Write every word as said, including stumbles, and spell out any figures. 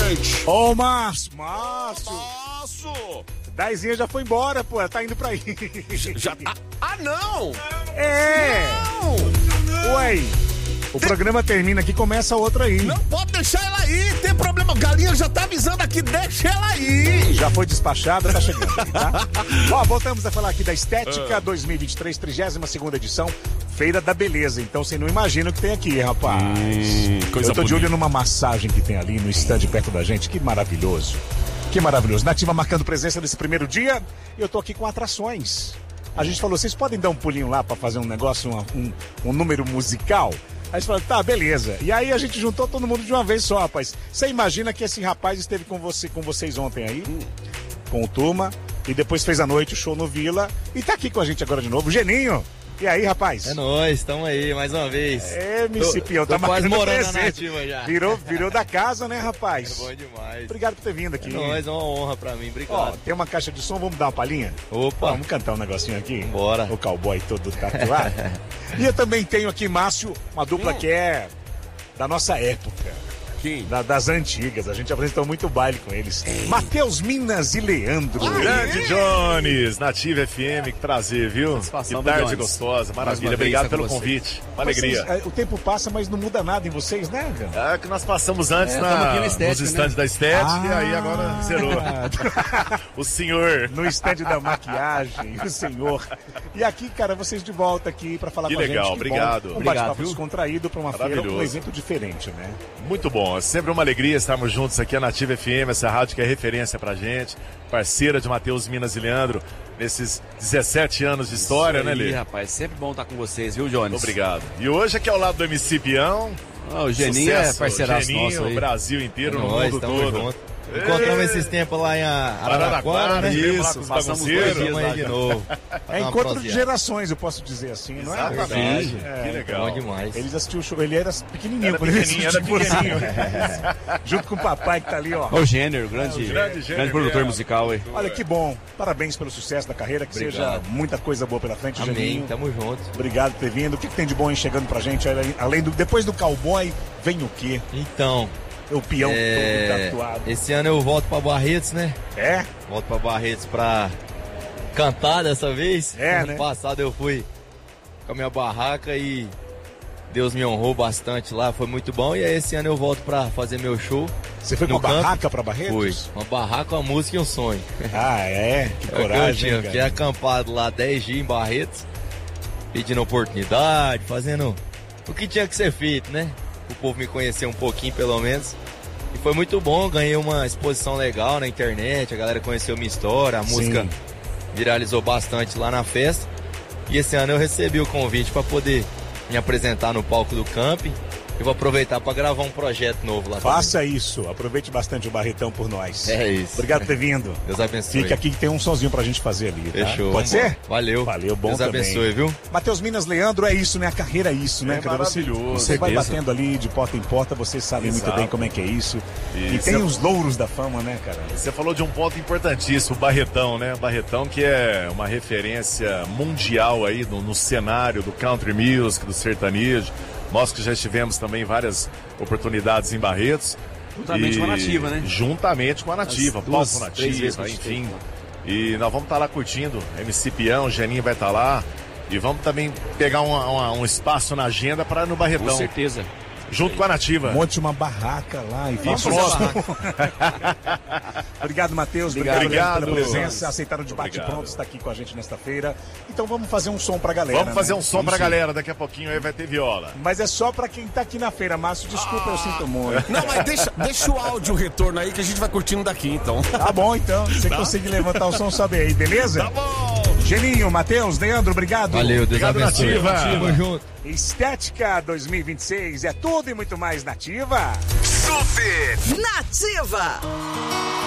gente. Ô, Márcio, Márcio. Márcio. Dazinha já foi embora, pô, ela tá indo pra aí. Já, já, ah, ah, não. É. Não. Ué, o programa termina aqui, começa outro aí. Não pode deixar ela aí, tem problema. Galinha já tá avisando aqui, deixa ela aí. Já foi despachada, tá chegando aí, tá? Ó, voltamos a falar aqui da Estética Ah. dois mil e vinte e três, trigésima segunda edição, Feira da Beleza. Então você não imagina o que tem aqui, rapaz. Hum, coisa Eu tô de olho bonita. numa massagem que tem ali no stand perto da gente, que maravilhoso. Que maravilhoso. Nativa marcando presença nesse primeiro dia, e eu tô aqui com atrações. A gente falou, vocês podem dar um pulinho lá pra fazer um negócio, um, um, um número musical? Aí você falou, tá, beleza. E aí a gente juntou todo mundo de uma vez só, rapaz. Você imagina que esse rapaz esteve com, você, com vocês ontem aí, com o Turma, e depois fez a noite o show no Vila, e tá aqui com a gente agora de novo, o Geninho. E aí, rapaz? É nóis, tamo aí, mais uma vez. É, MC Pião, tá tô quase marcando morando na presença. Nativa já. Virou, virou da casa, né, rapaz? É bom demais. Obrigado por ter vindo aqui. É nóis, é uma honra pra mim, Ó, obrigado. tem uma caixa de som, vamos dar uma palhinha? Opa. Vamos cantar um negocinho aqui? Bora. O cowboy todo tatuado. E eu também tenho aqui, Márcio, uma dupla que é da nossa época. Quem? Da- das antigas, a gente apresentou muito baile com eles. Matheus Minas e Leandro. Grande Jones, Nativa F M, que prazer, viu? Satisfação Que do tarde Jones. gostosa, Mais uma maravilha. vez Obrigado com pelo você. convite. Uma alegria. Vocês, é, o tempo passa, mas não muda nada em vocês, né, velho? É que nós passamos antes É, na, tamo aqui na nos estética, estandes né? da estética e aí Ah. agora zerou. O senhor. No estande da maquiagem, o senhor. E aqui, cara, vocês de volta aqui pra falar Que com a legal, gente. obrigado. Bom. Um Obrigado, bate-papo viu? descontraído pra uma feira, um Maravilhoso. evento diferente, né? Muito bom, é sempre uma alegria estarmos juntos aqui na Nativa F M, essa rádio que é referência pra gente, parceira de Matheus Minas e Leandro, nesses dezessete anos de história, né, Ih, Lê? rapaz, sempre bom estar com vocês, viu, Jones? Obrigado. E hoje aqui ao lado do M C Pião, Ah, o Geninho é sucesso, parceiraço Geninho, nosso aí. o Brasil inteiro, É no nóis, mundo tamo todo. junto. Encontramos esses tempos lá em Araraquara, Araraquara, né? estivemos lá Isso, com os passamos bagunceiros. dois dias Tamo aí de novo. É encontro de gerações, eu posso dizer assim, não é? Exatamente. Verdade. É, Que legal. Bom demais. Eles assistiam o show, ele era pequenininho. Era quando ele pequenininho, assistiu era você. pequenininho. Junto com o papai que tá ali, ó. O Gênero, grande, É, o grande Gênero, grande produtor é. musical aí. Olha que bom. Parabéns pelo sucesso da carreira, que seja Obrigado. muita coisa boa pela frente, Amém, Geninho. tamo junto. Obrigado por ter vindo. O que, que tem de bom aí chegando pra gente? Além- Além do. Depois do cowboy, vem o quê? Então, O peão é, todo tatuado. esse ano eu volto pra Barretos, né? É? Volto pra Barretos pra cantar dessa vez. É, ano né? passado eu fui com a minha barraca e Deus me honrou bastante lá, foi muito bom. E aí esse ano eu volto pra fazer meu show. Você foi com No a campo? barraca pra Barretos? Fui. Uma barraca, uma música e um sonho. Ah, é? Que É o que eu coragem, tinha. hein, Fiquei cara. acampado lá dez dias em Barretos, pedindo oportunidade, fazendo o que tinha que ser feito, né? O povo me conhecer um pouquinho, pelo menos. E foi muito bom, ganhei uma exposição legal na internet, a galera conheceu minha história, a Sim. música viralizou bastante lá na festa. E esse ano eu recebi o convite para poder me apresentar no palco do camping. Eu vou aproveitar para gravar um projeto novo lá Faça isso. Aproveite bastante o Barretão por nós. também. É isso. Obrigado por ter vindo. Deus abençoe. Fica aqui que tem um sonzinho pra gente fazer ali, tá? Fechou. Pode ser? Valeu. Valeu, bom Deus também. abençoe, viu? Matheus Minas, Leandro, é isso, né? A carreira é isso, né, É cara? Você, maravilhoso, você vai certeza. batendo ali de porta em porta, vocês sabem muito Exato. bem como é que é isso. E, E tem você- os louros da fama, né, cara? Você falou de um ponto importantíssimo, o Barretão, né? O Barretão que é uma referência mundial aí no, no cenário do country music, do sertanejo. Nós que já estivemos também em várias oportunidades em Barretos. Juntamente E- com a Nativa, né? Juntamente com a Nativa, As duas, palco três vezes Nativa, que eu enfim. E nós vamos estar lá curtindo, M C Pião, o Geninho vai estar lá. E vamos também pegar uma- uma- um espaço na agenda para no Com Barretão, certeza. junto com a Nativa. Monte uma barraca lá e Vamos faça fazer um som. Obrigado, Matheus. Obrigado, Obrigado. Leandro, pela presença. Aceitaram de Obrigado. bate-pronto estar aqui com a gente nesta feira. Então vamos fazer um som pra galera. Vamos fazer né? um som pra Isso. galera, daqui a pouquinho aí vai ter viola. Mas é só pra quem tá aqui na feira, Márcio. Desculpa, eu sinto muito. Não, mas deixa, deixa o áudio retorno aí que a gente vai curtindo daqui, então. Tá bom, então. Se você conseguir levantar o som, sobe aí, beleza? Tá bom. Geninho, Matheus, Leandro, obrigado. Valeu, Deus Obrigado, abençoe. Nativa. Tamo junto. Estética dois mil e vinte e seis é tudo e muito mais nativa. Super Nativa.